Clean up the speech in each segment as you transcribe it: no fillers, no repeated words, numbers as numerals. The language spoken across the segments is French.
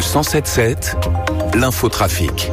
107.7, l'infotrafic.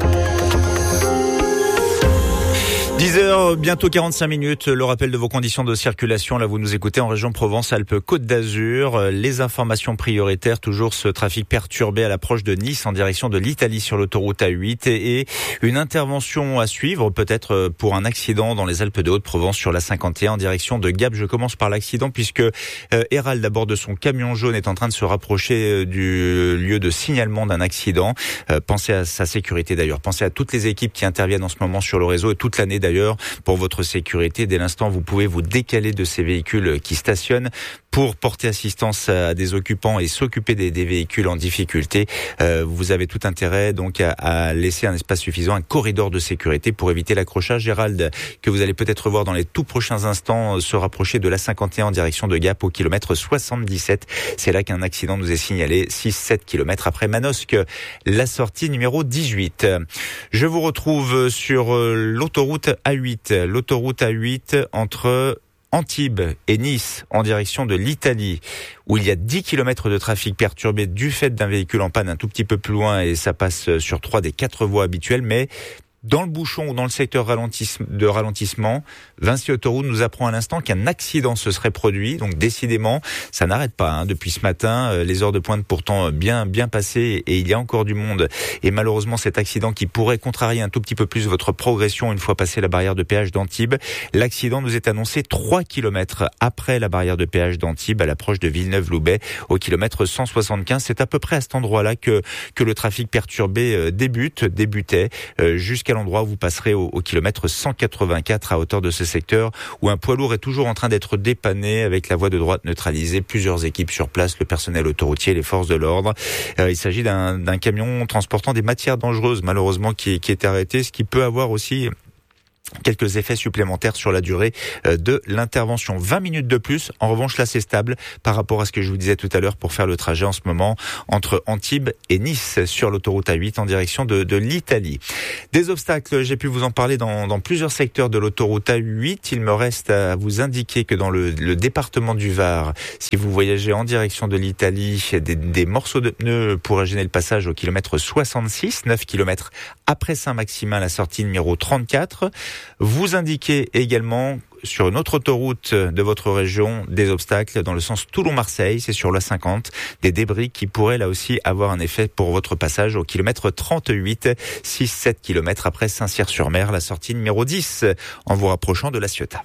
10h, bientôt 45 minutes, le rappel de vos conditions de circulation. Là, vous nous écoutez en région Provence-Alpes-Côte d'Azur. Les informations prioritaires, toujours ce trafic perturbé à l'approche de Nice en direction de l'Italie sur l'autoroute A8 et une intervention à suivre, peut-être pour un accident dans les Alpes de Haute-Provence sur la 51 en direction de Gap. Je commence par l'accident puisque Hérald, à bord de son camion jaune, est en train de se rapprocher du lieu de signalement d'un accident. Pensez à sa sécurité d'ailleurs. Pensez à toutes les équipes qui interviennent en ce moment sur le réseau et toute l'année d'ailleurs pour votre sécurité. Dès l'instant, vous pouvez vous décaler de ces véhicules qui stationnent pour porter assistance à des occupants et s'occuper des véhicules en difficulté. Vous avez tout intérêt donc à laisser un espace suffisant, un corridor de sécurité pour éviter l'accrochage. Gérald, que vous allez peut-être voir dans les tout prochains instants, se rapprocher de la 51 en direction de Gap au kilomètre 77. C'est là qu'un accident nous est signalé 6-7 km après Manosque, la sortie numéro 18. Je vous retrouve sur l'autoroute A8. L'autoroute A8 entre Antibes et Nice en direction de l'Italie, où il y a 10 km de trafic perturbé du fait d'un véhicule en panne un tout petit peu plus loin et ça passe sur 3 des 4 voies habituelles, mais dans le bouchon ou dans le secteur de ralentissement, Vinci Autoroute nous apprend à l'instant qu'un accident se serait produit. Donc décidément, ça n'arrête pas depuis ce matin. Les heures de pointe pourtant bien passées et il y a encore du monde. Et malheureusement, cet accident qui pourrait contrarier un tout petit peu plus votre progression une fois passé la barrière de péage d'Antibes. L'accident nous est annoncé 3 km après la barrière de péage d'Antibes à l'approche de Villeneuve-Loubet au kilomètre 175. C'est à peu près à cet endroit-là que le trafic perturbé débutait jusqu'à l'endroit où vous passerez au kilomètre 184 à hauteur de ce secteur où un poids lourd est toujours en train d'être dépanné avec la voie de droite neutralisée. Plusieurs équipes sur place, le personnel autoroutier, les forces de l'ordre. Il s'agit d'un camion transportant des matières dangereuses malheureusement qui est arrêté, ce qui peut avoir aussi quelques effets supplémentaires sur la durée de l'intervention. 20 minutes de plus, en revanche là c'est stable par rapport à ce que je vous disais tout à l'heure pour faire le trajet en ce moment entre Antibes et Nice sur l'autoroute A8 en direction de l'Italie. Des obstacles, j'ai pu vous en parler dans plusieurs secteurs de l'autoroute A8. Il me reste à vous indiquer que dans le département du Var, si vous voyagez en direction de l'Italie, des morceaux de pneus pourraient gêner le passage au kilomètre 66, 9 km après Saint-Maximin, la sortie numéro 34. Vous indiquez également sur une autre autoroute de votre région des obstacles dans le sens Toulon-Marseille, c'est sur la 50, des débris qui pourraient là aussi avoir un effet pour votre passage au kilomètre 38, 6-7 km après Saint-Cyr-sur-Mer, la sortie numéro 10, en vous rapprochant de La Ciotat.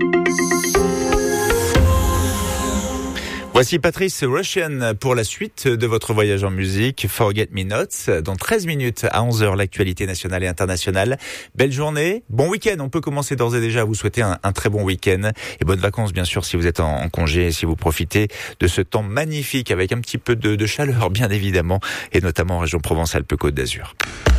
Voici Patrice Russian pour la suite de votre voyage en musique. Forget Me Not. Dans 13 minutes à 11h, l'actualité nationale et internationale. Belle journée, bon week-end. On peut commencer d'ores et déjà à vous souhaiter un très bon week-end. Et bonnes vacances, bien sûr, si vous êtes en congé, si vous profitez de ce temps magnifique avec un petit peu de chaleur, bien évidemment, et notamment en région Provence-Alpes-Côte d'Azur.